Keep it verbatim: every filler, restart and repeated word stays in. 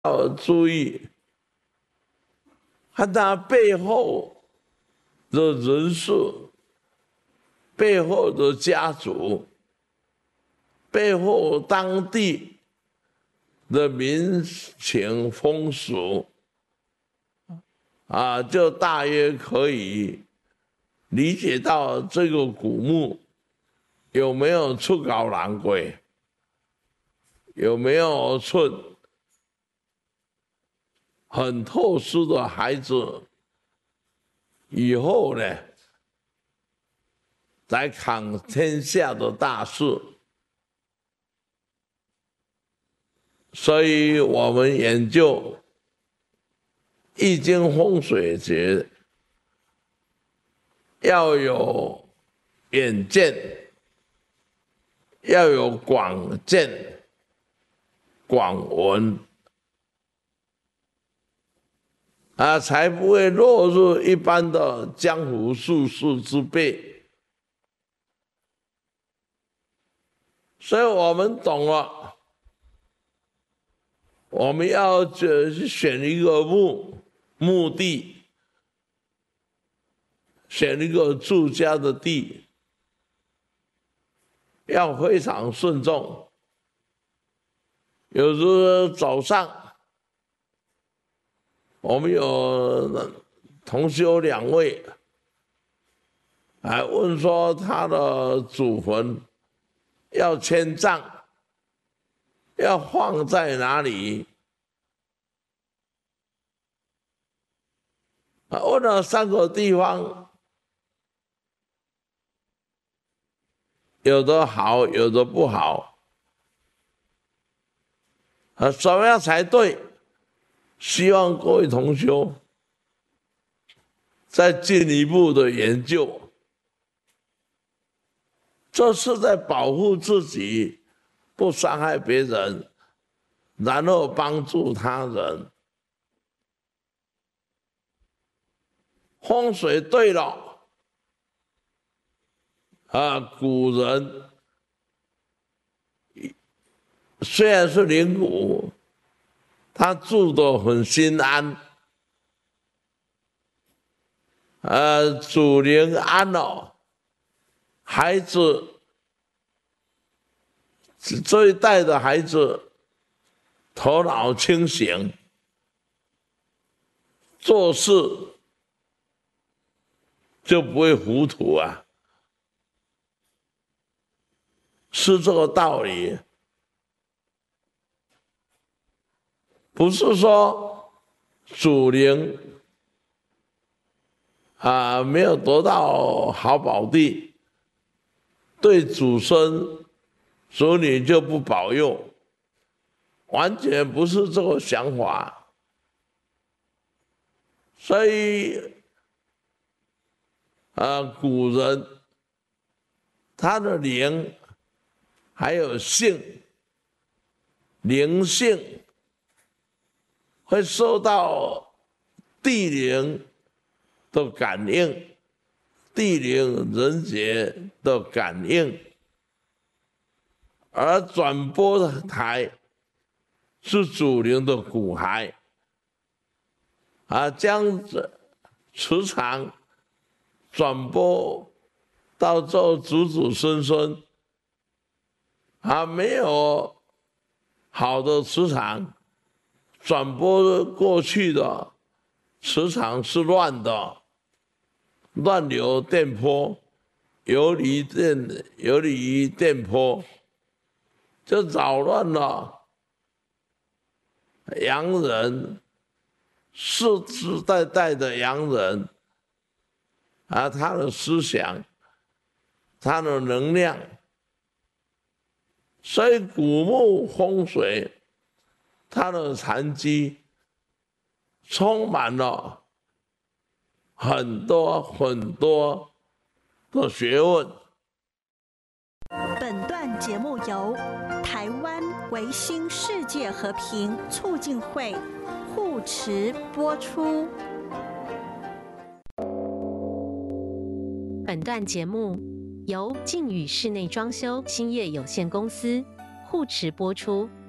要注意，看他背后的人数、背后的家族、背后当地的民情风俗，啊，就大约可以理解到这个古墓有没有出搞狼鬼，有没有出很特殊的孩子，以后呢来扛天下的大事。所以我们研究易经风水学要有远见，要有广见、广闻，啊，才不会落入一般的江湖术士之辈。所以我们懂了，我们要去选一个墓墓地，选一个住家的地，要非常慎重。有时候早上，我们有同修两位，还问说他的祖坟要迁葬，要放在哪里？啊，问了三个地方，有的好，有的不好。啊，怎么样才对？希望各位同修再进一步的研究。这是在保护自己，不伤害别人，然后帮助他人。风水对了，啊，古人虽然是灵骨，他住得很心安，呃，主灵安了，孩子这一代的孩子头脑清醒，做事就不会糊涂啊，是这个道理。不是说祖灵啊没有得到好宝地，对祖孙子女就不保佑，完全不是这个想法。所以啊，古人他的灵还有性灵性会受到地灵的感应，地灵人杰的感应，而转播台是主灵的骨骸，啊，将磁场转播到这子子孙孙，啊，没有好的磁场转播过去的磁场是乱的，乱流电波，游离电游离电波，就扰乱了洋人世世代代的洋人啊，他的思想，他的能量。所以古墓风水它的禅机充满了很多很多的学问。 本段节目由台湾维新世界和平促进会护持播出。 本段节目由靖宇室内装修兴业有限公司护持播出。